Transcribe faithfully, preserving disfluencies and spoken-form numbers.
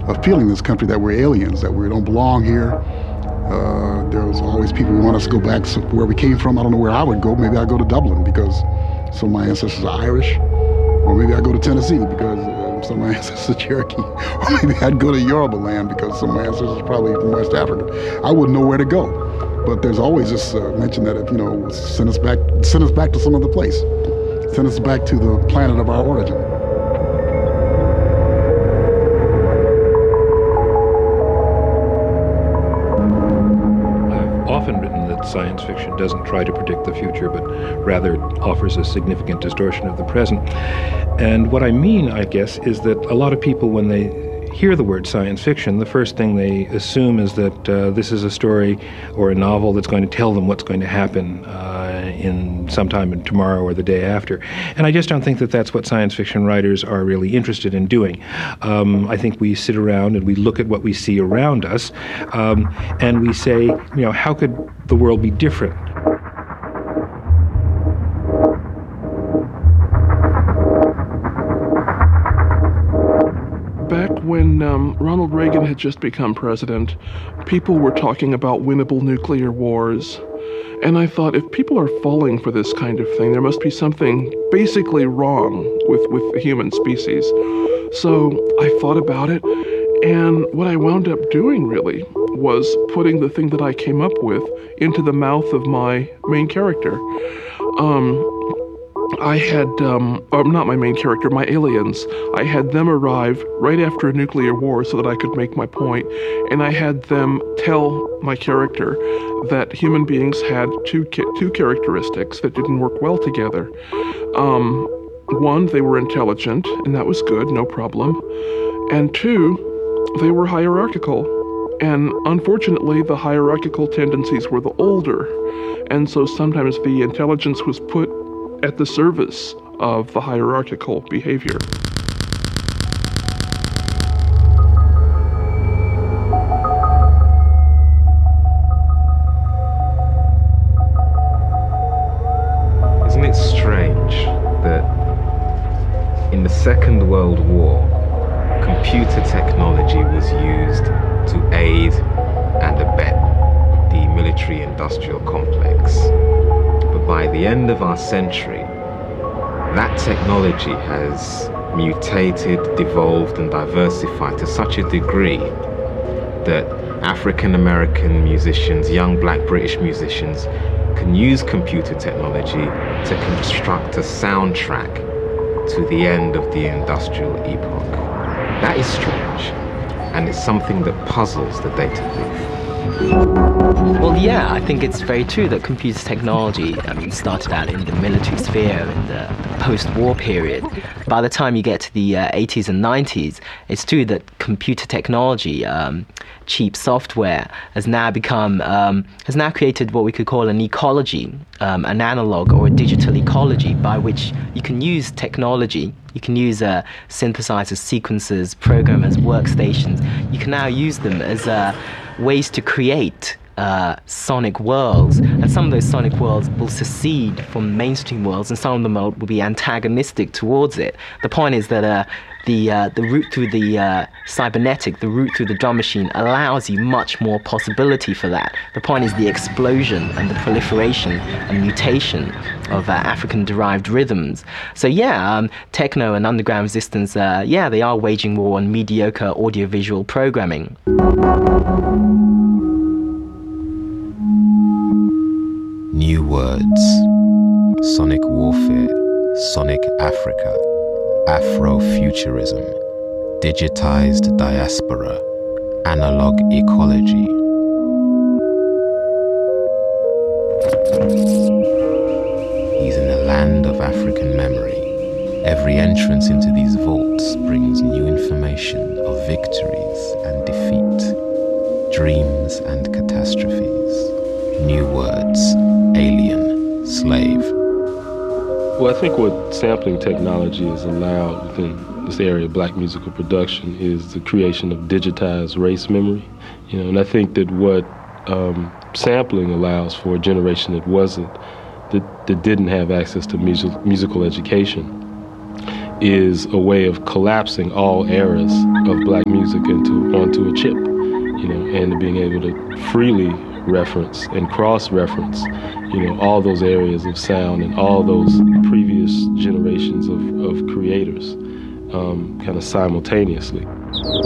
of feeling in this country that we're aliens, that we don't belong here. Uh, there's always people who want us to go back to where we came from. I don't know where I would go. Maybe I'd go to Dublin because some of my ancestors are Irish. Or maybe I'd go to Tennessee because uh, some of my ancestors are Cherokee. Or maybe I'd go to Yoruba land because some of my ancestors are probably from West Africa. I wouldn't know where to go. But there's always this uh, mention that, if, you know, send us back, send us back to some other place. Send us back to the planet of our origin. Often written that science fiction doesn't try to predict the future, but rather offers a significant distortion of the present. And what I mean, I guess, is that a lot of people, when they hear the word science fiction, the first thing they assume is that uh, this is a story or a novel that's going to tell them what's going to happen uh, in sometime in tomorrow or the day after. And I just don't think that that's what science fiction writers are really interested in doing. Um, I think we sit around and we look at what we see around us, um, and we say, you know, how could the world be different? Back when um, Ronald Reagan had just become president, people were talking about winnable nuclear wars. And I thought, if people are falling for this kind of thing, there must be something basically wrong with, with the human species. So I thought about it, and what I wound up doing, really, was putting the thing that I came up with into the mouth of my main character. Um... I had, um, uh, not my main character, my aliens. I had them arrive right after a nuclear war so that I could make my point, and I had them tell my character that human beings had two ca- two characteristics that didn't work well together. Um, one, they were intelligent, and that was good, no problem. And two, they were hierarchical. And unfortunately, the hierarchical tendencies were the older, and so sometimes the intelligence was put at the service of the hierarchical behavior. Isn't it strange that in the Second World War, computer technology was used to aid and abet the military-industrial complex? By the end of our century, that technology has mutated, devolved, and diversified to such a degree that African-American musicians, young black British musicians, can use computer technology to construct a soundtrack to the end of the industrial epoch. That is strange, and it's something that puzzles the data thief. Well, yeah, I think it's very true that computer technology, I mean, started out in the military sphere in the post-war period. By the time you get to the uh, eighties and nineties, it's true that computer technology, um, cheap software, has now become, um, has now created what we could call an ecology, um, an analog or a digital ecology by which you can use technology. You can use uh, synthesizers, sequencers, programmers, workstations. You can now use them as uh, ways to create uh, sonic worlds, and some of those sonic worlds will secede from mainstream worlds, and some of them will, will be antagonistic towards it. The point is that uh, the uh, the route through the uh, cybernetic, the route through the drum machine, allows you much more possibility for that. The point is the explosion and the proliferation and mutation of uh, African-derived rhythms. So yeah, um, techno and underground resistance, uh, yeah, they are waging war on mediocre audiovisual programming. New words. Sonic warfare. Sonic Africa. Afrofuturism. Digitized diaspora. Analog ecology. He's in the land of African memory. Every entrance into these vaults brings new information of victories and defeat, dreams and catastrophes. New words. Alien. Slave. Well, I think what sampling technology has allowed within this area of black musical production is the creation of digitized race memory. You know, and I think that what um, sampling allows for a generation that wasn't, that, that didn't have access to music, musical education, is a way of collapsing all eras of black music into onto a chip, you know, and being able to freely reference and cross-reference, you know, all those areas of sound and all those previous generations of, of creators um, kind of simultaneously.